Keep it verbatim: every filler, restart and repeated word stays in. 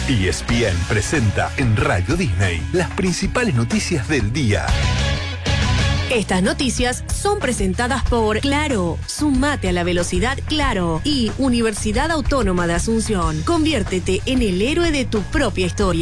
E S P N presenta en Radio Disney las principales noticias del día. Estas noticias son presentadas por Claro. Sumate a la velocidad Claro y Universidad Autónoma de Asunción. Conviértete en el héroe de tu propia historia.